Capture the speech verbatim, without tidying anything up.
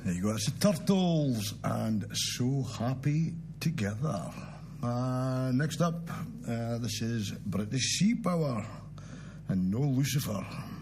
There you go, it's the Turtles and So Happy Together. Uh, next up, uh, this is British Sea Power and No Lucifer.